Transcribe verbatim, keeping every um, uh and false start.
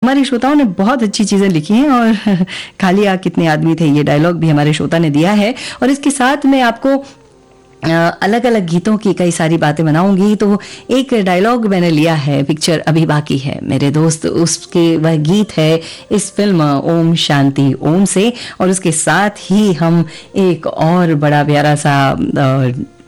हमारे श्रोताओं ने बहुत अच्छी चीजें लिखी हैं और खालिया कितने आदमी थे, ये डायलॉग भी हमारे श्रोता ने दिया है। और इसके साथ मैं आपको अलग अलग गीतों की कई सारी बातें बनाऊंगी। तो एक डायलॉग मैंने लिया है, पिक्चर अभी बाकी है मेरे दोस्त, उसके वह गीत है इस फिल्म ओम शांति ओम से। और उसके साथ ही हम एक और बड़ा प्यारा सा